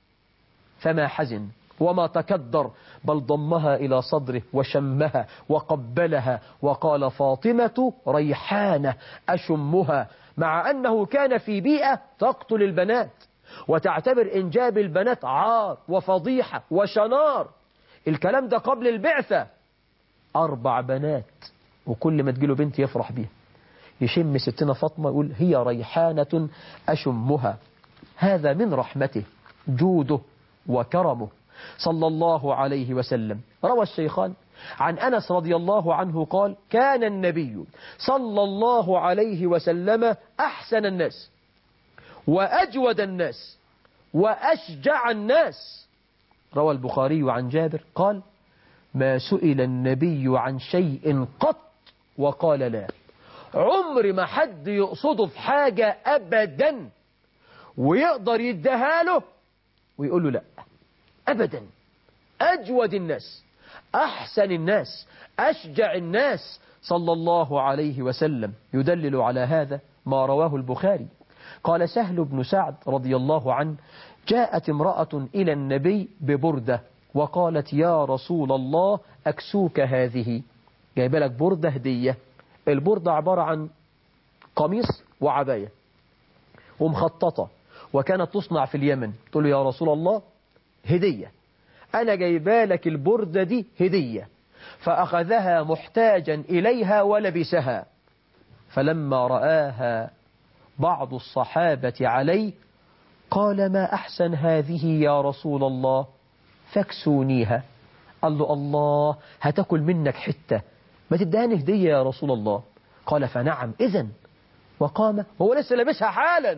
فما حزن وما تكدر، بل ضمها إلى صدره وشمها وقبلها وقال: فاطمة ريحانة أشمها. مع أنه كان في بيئة تقتل البنات وتعتبر إنجاب البنات عار وفضيحة وشنار. الكلام ده قبل البعثة. أربع بنات، وكل ما تجيله بنت يفرح بيها، يشم ستنا فاطمة يقول: هي ريحانة أشمها. هذا من رحمته، جوده وكرمه صلى الله عليه وسلم. روى الشيخان عن أنس رضي الله عنه قال: كان النبي صلى الله عليه وسلم أحسن الناس وأجود الناس وأشجع الناس. روى البخاري عن جابر قال: ما سئل النبي عن شيء قط وقال لا. عمر ما حد يقصده في حاجة أبدا ويقدر يديها له ويقول له لا أبدا. أجود الناس، أحسن الناس، أشجع الناس صلى الله عليه وسلم. يدلل على هذا ما رواه البخاري. قال سهل بن سعد رضي الله عنه: جاءت امرأة إلى النبي ببردة وقالت: يا رسول الله أكسوك هذه. جايب لك بردة هدية. البردة عبارة عن قميص وعباية ومخططة، وكانت تصنع في اليمن. تقول له: يا رسول الله هدية، أنا جايبالك البردة دي هدية. فأخذها محتاجا إليها ولبسها. فلما رآها بعض الصحابة عليه قال: ما أحسن هذه يا رسول الله، فاكسونيها. قال له: الله، هتاكل منك حتة، ما تدهني هدية يا رسول الله. قال: فنعم إذن. وقام، هو لسه لابسها حالا،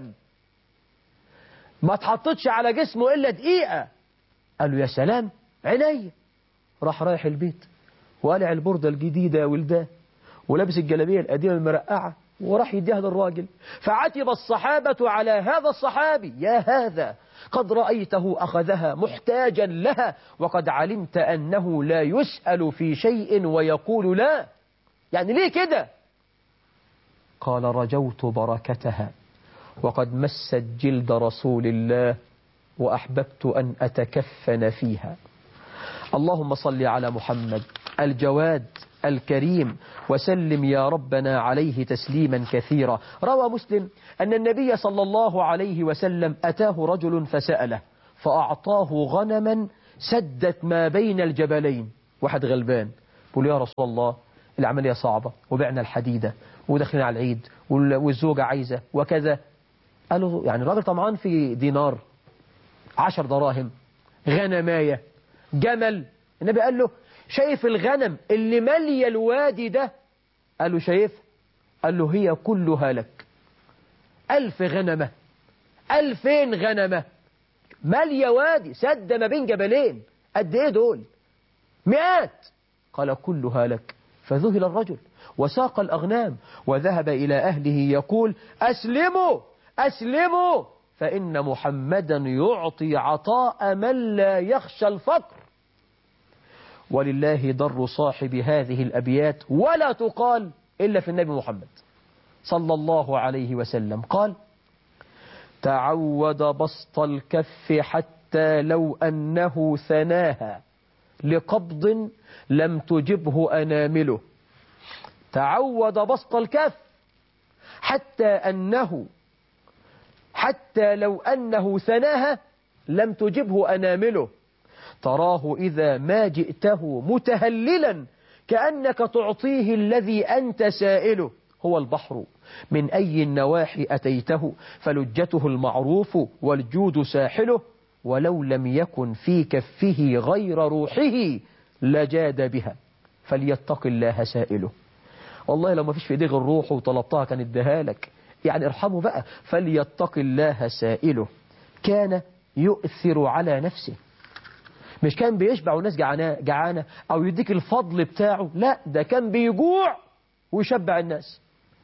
ما تحطتش على جسمه إلا دقيقة. قال له: يا سلام، عيني. راح رايح البيت وقلع البردة الجديدة يا ولدان ولابس الجلابية القديمة المرقعة وراح يديها للراجل. فعتب الصحابة على هذا الصحابي: يا هذا، قد رأيته أخذها محتاجا لها وقد علمت أنه لا يسأل في شيء ويقول لا، يعني ليه كده؟ قال: رجوت بركتها وقد مست جلد رسول الله وأحببت أن أتكفن فيها. اللهم صل على محمد الجواد الكريم وسلم يا ربنا عليه تسليما كثيرا. روى مسلم أن النبي صلى الله عليه وسلم أتاه رجل فسأله فأعطاه غنما سدت ما بين الجبلين. واحد غلبان قال يا رسول الله العملية صعبة وبعنا الحديدة ودخلنا على العيد والزوجة عايزة وكذا. قالوا يعني الراجل طمعان في دينار، عشر دراهم، غنماية، جمل. النبي قال له شايف الغنم اللي مالية الوادي ده؟ قال له شايف. قال له هي كلها لك. ألف غنمة، ألفين غنمة مالية وادي سد ما بين جبلين. قد ايه دول؟ مئات. قال كلها لك. فذهل الرجل وساق الأغنام وذهب إلى أهله يقول أسلموا أسلموا فإن محمدا يعطي عطاء من لا يخشى الفقر. ولله ضر صاحب هذه الأبيات ولا تقال إلا في النبي محمد صلى الله عليه وسلم. قال تعود بسط الكف حتى لو أنه ثناها لقبض لم تجبه أنامله. تعود بسط الكف حتى أنه حتى لو أنه ثناها لم تجبه أنامله. تراه إذا ما جئته متهللا كأنك تعطيه الذي أنت سائله. هو البحر من أي النواحي أتيته فلجته المعروف والجود ساحله. ولو لم يكن في كفه غير روحه لجاد بها فليتق الله سائله. والله لو ما فيش في ايديه غير روحه وطلبتها كان اداها لك. يعني ارحمه بقى. فليتق الله سائله. كان يؤثر على نفسه. مش كان بيشبع والناس جعانة جعانة أو يديك الفضل بتاعه، لا ده كان بيجوع ويشبع الناس.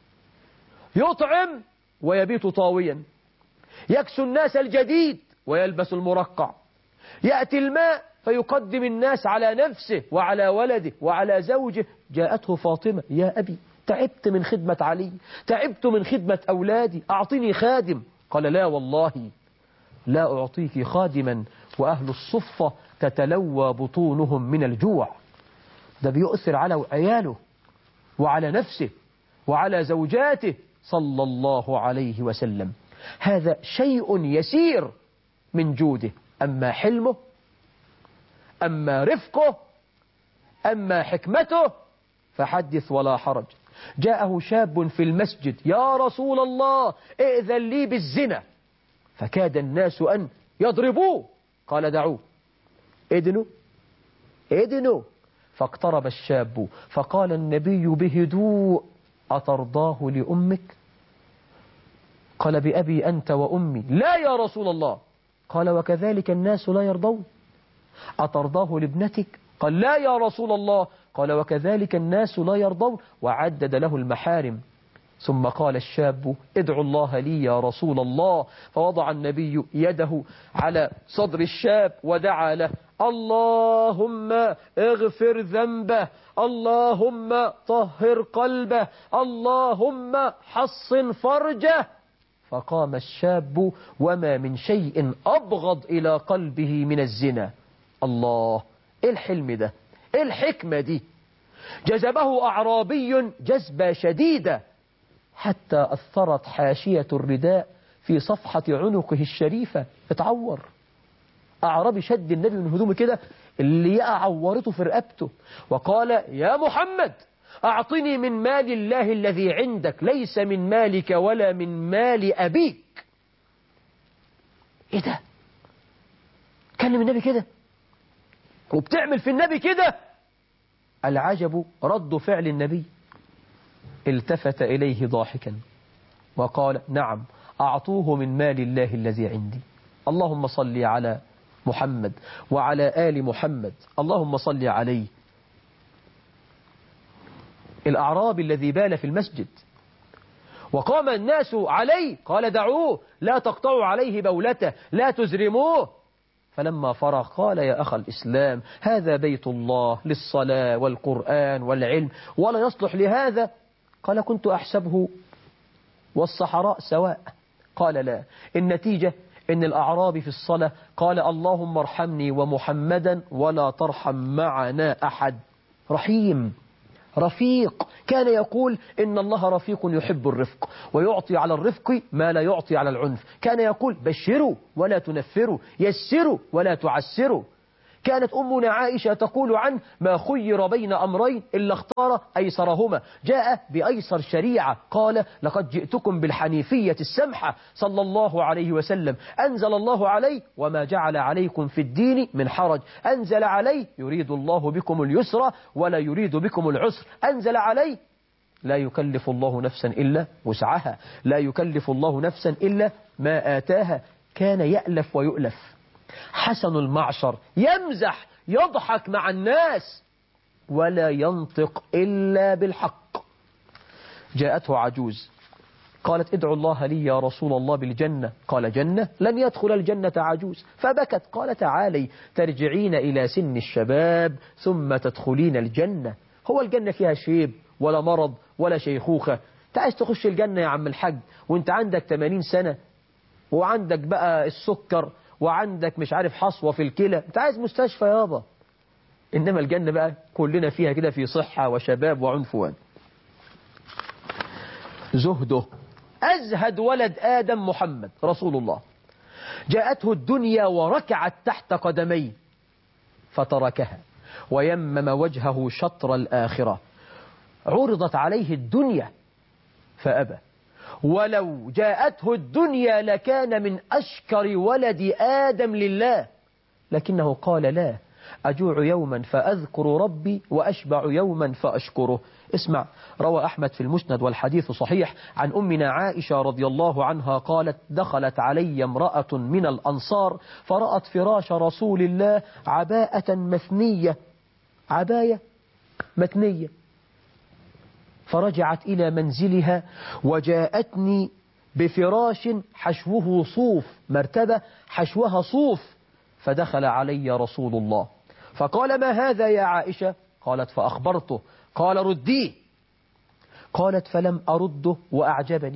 يطعم ويبيت طاويا، يكسو الناس الجديد ويلبس المرقع، يأتي الماء فيقدم الناس على نفسه وعلى ولده وعلى زوجه. جاءته فاطمة يا أبي تعبت من خدمة علي، تعبت من خدمة أولادي، أعطني خادم. قال لا والله لا أعطيك خادما وأهل الصفة تتلوى بطونهم من الجوع. ده بيؤثر على عياله وعلى نفسه وعلى زوجاته صلى الله عليه وسلم. هذا شيء يسير من جوده. أما حلمه، أما رفقه، أما حكمته فحدث ولا حرج. جاءه شاب في المسجد يا رسول الله ائذن لي بالزنا، فكاد الناس أن يضربوه. قال دعوه ادنوا ادنوا. فاقترب الشاب فقال النبي بهدوء أترضاه لأمك؟ قال بأبي أنت وأمي. لا يا رسول الله. قال وكذلك الناس لا يرضون. أترضاه لابنتك؟ قال لا يا رسول الله. قال وكذلك الناس لا يرضون. وعدد له المحارم. ثم قال الشاب ادعوا الله لي يا رسول الله. فوضع النبي يده على صدر الشاب ودعا له اللهم اغفر ذنبه، اللهم طهر قلبه، اللهم حصن فرجه. فقام الشاب وما من شيء أبغض إلى قلبه من الزنا. الله، إيه الحلم ده؟ إيه الحكمة دي؟ جذبه أعرابي جذبة شديدة حتى أثرت حاشية الرداء في صفحة عنقه الشريفة، اتعور. أعرابي شد النبي من هدومه كده اللي يقع عورته في رقبته وقال يا محمد أعطني من مال الله الذي عندك ليس من مالك ولا من مال أبيك. إيه ده؟ كلم النبي كده وبتعمل في النبي كده؟ العجب رد فعل النبي. التفت إليه ضاحكا وقال نعم أعطوه من مال الله الذي عندي. اللهم صل على محمد وعلى آل محمد، اللهم صل عليه. الأعرابي الذي بال في المسجد وقام الناس عليه قال دعوه لا تقطعوا عليه بولته لا تزرموه. فلما فرغ قال يا أخ الإسلام هذا بيت الله للصلاة والقرآن والعلم ولا يصلح لهذا. قال كنت أحسبه والصحراء سواء. قال لا، النتيجة إن الأعرابي في الصلاة قال اللهم ارحمني ومحمدا ولا ترحم معنا أحد. رحيم رفيق. كان يقول إن الله رفيق يحب الرفق ويعطي على الرفق ما لا يعطي على العنف. كان يقول بشروا ولا تنفروا، يسروا ولا تعسروا. كانت أمنا عائشة تقول عنه ما خير بين أمرين إلا اختار أيسرهما، جاء بأيسر شريعة، قال لقد جئتكم بالحنيفية السمحة صلى الله عليه وسلم. أنزل الله عليه وما جعل عليكم في الدين من حرج، أنزل عليه يريد الله بكم اليسر ولا يريد بكم العسر، أنزل عليه لا يكلف الله نفسا إلا وسعها، لا يكلف الله نفسا إلا ما آتاها. كان يألف ويؤلف، حسن المعشر، يمزح يضحك مع الناس ولا ينطق إلا بالحق. جاءته عجوز قالت ادعو الله لي يا رسول الله بالجنة، قال جنة؟ لن يدخل الجنة عجوز. فبكت، قال تعالي ترجعين إلى سن الشباب ثم تدخلين الجنة. هو الجنة فيها شيب ولا مرض ولا شيخوخة؟ انت عايز تخش الجنة يا عم الحاج وانت عندك ثمانين سنة وعندك بقى السكر وعندك مش عارف حصوة في الكلى، انت عايز مستشفى يابا. انما الجنة بقى كلنا فيها كده في صحة وشباب وعنفوان. زهده، أزهد ولد آدم محمد رسول الله. جاءته الدنيا وركعت تحت قدميه فتركها ويمم وجهه شطر الآخرة. عرضت عليه الدنيا فأبى، ولو جاءته الدنيا لكان من أشكر ولد آدم لله، لكنه قال لا، أجوع يوما فأذكر ربي وأشبع يوما فأشكره. اسمع، روى أحمد في المسند والحديث صحيح عن أمنا عائشة رضي الله عنها قالت دخلت علي امرأة من الأنصار فرأت فراش رسول الله عباءة مثنية، عباية مثنية، فرجعت إلى منزلها وجاءتني بفراش حشوه صوف، مرتبة حشوها صوف. فدخل علي رسول الله فقال ما هذا يا عائشة؟ قالت فأخبرته، قال رديه. قالت فلم أرده وأعجبني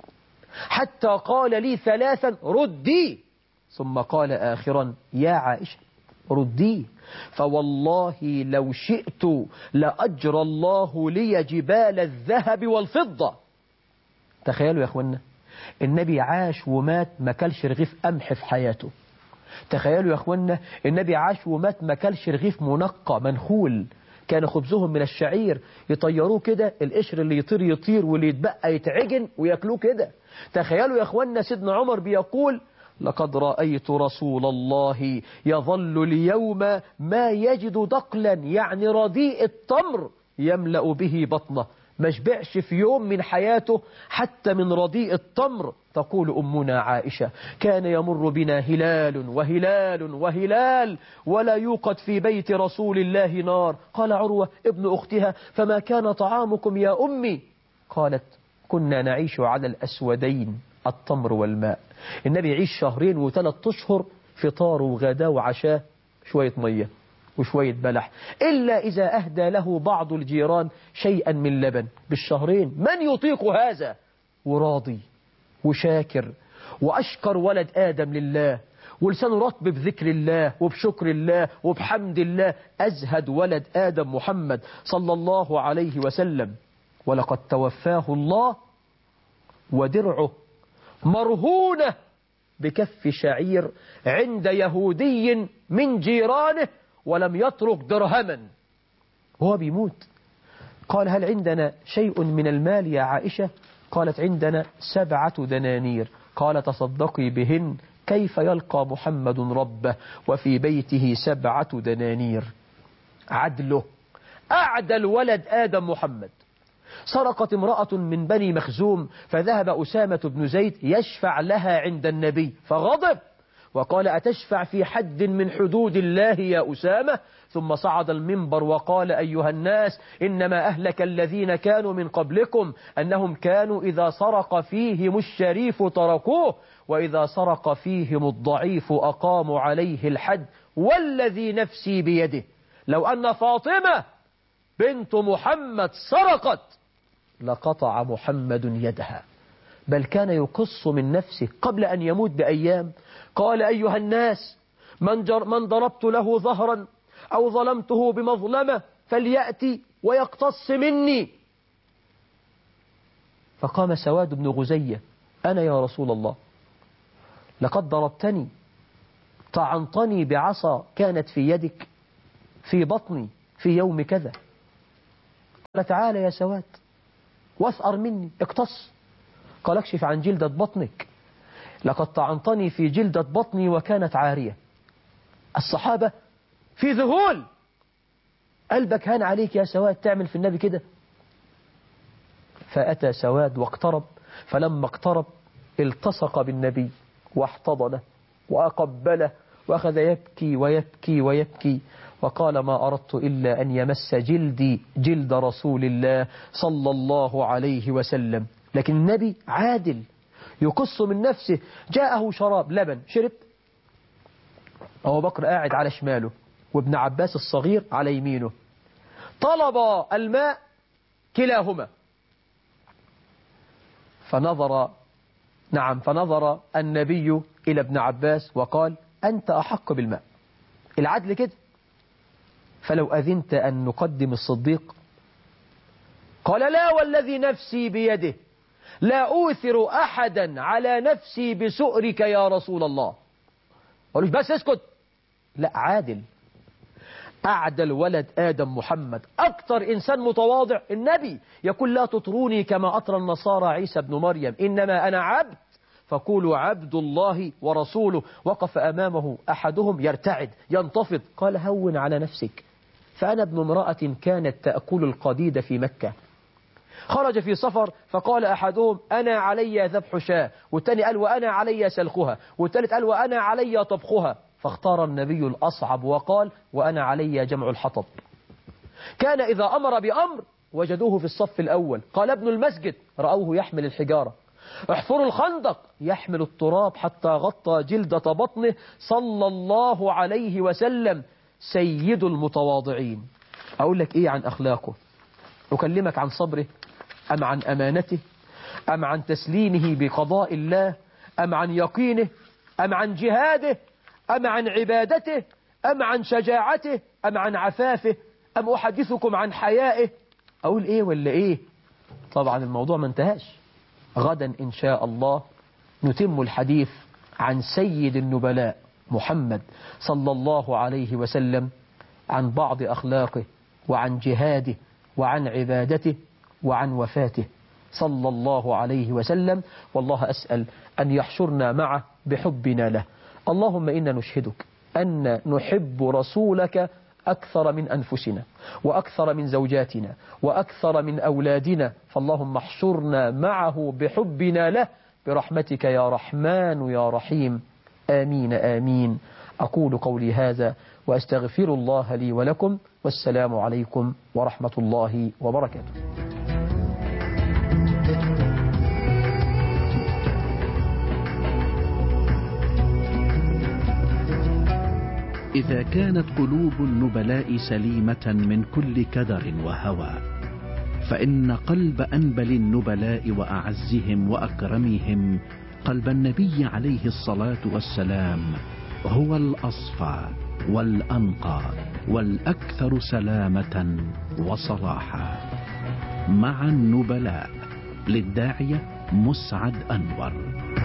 حتى قال لي ثلاثا ردي، ثم قال آخرا يا عائشة ردي، فوالله لو شئت لأجرى الله لي جبال الذهب والفضة. تخيلوا يا أخوانا، النبي عاش ومات ما كلش رغيف قمح في حياته. تخيلوا يا أخوانا، النبي عاش ومات ما كلش رغيف منقى منخول، كان خبزهم من الشعير يطيروه كده، القشر اللي يطير يطير واللي يتبقى يتعجن ويأكلوه كده. تخيلوا يا أخوانا، سيدنا عمر بيقول لقد رأيت رسول الله يظل اليوم ما يجد دقلا، يعني رديء التمر يملأ به بطنه، ما شبعش في يوم من حياته حتى من رديء التمر. تقول أمنا عائشة كان يمر بنا هلال وهلال وهلال ولا يوقد في بيت رسول الله نار. قال عروة ابن أختها فما كان طعامكم يا أمي؟ قالت كنا نعيش على الأسودين التمر والماء. النبي يعيش شهرين وثلاث أشهر فطار وغداء وعشاء شوية مية وشوية بلح، إلا إذا أهدى له بعض الجيران شيئا من لبن بالشهرين. من يطيق هذا؟ وراضي وشاكر وأشكر ولد آدم لله، ولسانه رطب بذكر الله وبشكر الله وبحمد الله. أزهد ولد آدم محمد صلى الله عليه وسلم. ولقد توفاه الله ودرعه مرهونة بكف شعير عند يهودي من جيرانه ولم يترك درهما. هو بيموت قال هل عندنا شيء من المال يا عائشة؟ قالت عندنا سبعة دنانير. قال تصدقي بهن كيف يلقى محمد ربه وفي بيته سبعة دنانير. عدله، أعدل ولد آدم محمد. سرقت امرأة من بني مخزوم فذهب أسامة بن زيد يشفع لها عند النبي فغضب وقال أتشفع في حد من حدود الله يا أسامة؟ ثم صعد المنبر وقال أيها الناس إنما أهلك الذين كانوا من قبلكم أنهم كانوا إذا سرق فيهم الشريف تركوه وإذا سرق فيهم الضعيف أقاموا عليه الحد، والذي نفسي بيده لو أن فاطمة بنت محمد سرقت لقطع محمد يدها. بل كان يقص من نفسه قبل أن يموت بأيام. قال أيها الناس من, من ضربت له ظهرا أو ظلمته بمظلمة فليأتي ويقتص مني. فقام سواد بن غزية: أنا يا رسول الله، لقد ضربتني، طعنتني بعصا كانت في يدك في بطني في يوم كذا. قال: تعال يا سواد واثأر مني، اقتص. قال: اكشف عن جلدة بطنك، لقد طعنتني في جلدة بطني وكانت عارية. الصحابة في ذهول. قلبك هان عليك يا سواد تعمل في النبي كده؟ فأتى سواد واقترب، فلما اقترب التصق بالنبي واحتضنه وأقبله وأخذ يبكي ويبكي ويبكي وقال: ما أردت إلا أن يمس جلدي جلد رسول الله صلى الله عليه وسلم. لكن النبي عادل يقص من نفسه. جاءه شراب لبن، شرب. أبو بكر قاعد على شماله وابن عباس الصغير على يمينه، طلب الماء كلاهما. فنظر نعم فنظر النبي إلى ابن عباس وقال: أنت أحق بالماء. العدل كده. فلو أذنت أن نقدم الصديق. قال: لا والذي نفسي بيده لا أوثر أحدا على نفسي بسؤرك يا رسول الله. قالوش بس اسكت، لا، عادل. أعدل ولد آدم محمد، أكثر إنسان متواضع. النبي يقول: لا تطروني كما أطرى النصارى عيسى بن مريم، إنما أنا عبد فقولوا عبد الله ورسوله. وقف أمامه أحدهم يرتعد ينتفض، قال: هون على نفسك، فأنا ابن امرأة كانت تأكل القديد في مكة. خرج في سفر فقال أحدهم: أنا علي ذبح شاة، والثاني قال: وأنا علي سلخها، والثالث قال: وأنا علي طبخها. فاختار النبي الأصعب وقال: وأنا علي جمع الحطب. كان إذا أمر بأمر وجدوه في الصف الأول. قال ابن المسجد: رأوه يحمل الحجارة. احفروا الخندق، يحمل التراب حتى غطى جلدة بطنه صلى الله عليه وسلم. سيد المتواضعين. أقول لك إيه عن أخلاقه؟ أكلمك عن صبره، أم عن أمانته، أم عن تسليمه بقضاء الله، أم عن يقينه، أم عن جهاده، أم عن عبادته، أم عن شجاعته، أم عن عفافه، أم أحدثكم عن حيائه؟ أقول إيه ولا إيه؟ طبعا الموضوع ما انتهاش. غدا إن شاء الله نتم الحديث عن سيد النبلاء محمد صلى الله عليه وسلم، عن بعض أخلاقه وعن جهاده وعن عبادته وعن وفاته صلى الله عليه وسلم. والله أسأل أن يحشرنا معه بحبنا له. اللهم إنا نشهدك أن نحب رسولك أكثر من أنفسنا وأكثر من زوجاتنا وأكثر من أولادنا، فاللهم احشرنا معه بحبنا له برحمتك يا رحمن يا رحيم. آمين آمين. أقول قولي هذا وأستغفر الله لي ولكم، والسلام عليكم ورحمة الله وبركاته. إذا كانت قلوب النبلاء سليمة من كل كدر وهوى، فإن قلب أنبل النبلاء وأعزهم وأكرمهم قلب النبي عليه الصلاة والسلام هو الأصفى والأنقى والأكثر سلامة وصلاحا. مع النبلاء، للداعية مسعد أنور.